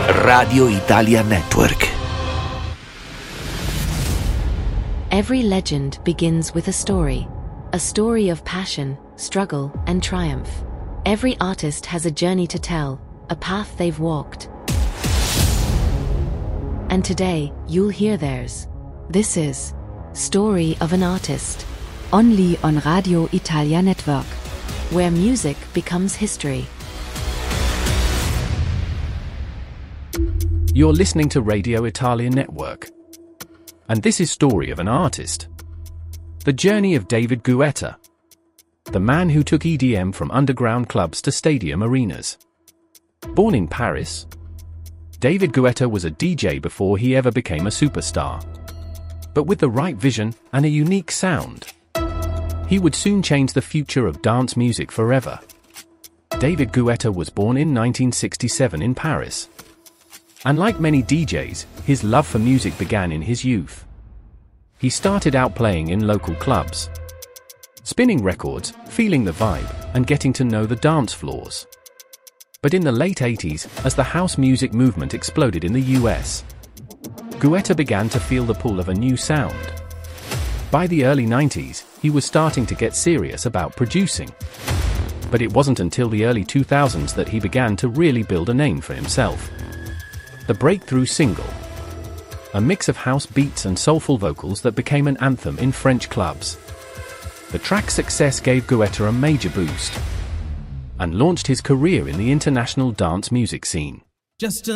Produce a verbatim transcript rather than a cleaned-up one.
Radio Italia Network. Every legend begins with a story. A story of passion, struggle, and triumph. Every artist has a journey to tell, a path they've walked. And today, you'll hear theirs. This is Story of an Artist. Only on Radio Italia Network, where music becomes history. You're listening to Radio Italia Network. And this is Story of an Artist. The journey of David Guetta. The man who took E D M from underground clubs to stadium arenas. Born in Paris, David Guetta was a D J before he ever became a superstar. But with the right vision and a unique sound, he would soon change the future of dance music forever. David Guetta was born in nineteen sixty-seven in Paris. And like many D Js, his love for music began in his youth. He started out playing in local clubs, spinning records, feeling the vibe, and getting to know the dance floors. But in the late eighties, as the house music movement exploded in the U S, Guetta began to feel the pull of a new sound. By the early nineties, he was starting to get serious about producing. But it wasn't until the early two thousands that he began to really build a name for himself. The breakthrough single, a mix of house beats and soulful vocals that became an anthem in French clubs. The track's success gave Guetta a major boost and launched his career in the international dance music scene. Just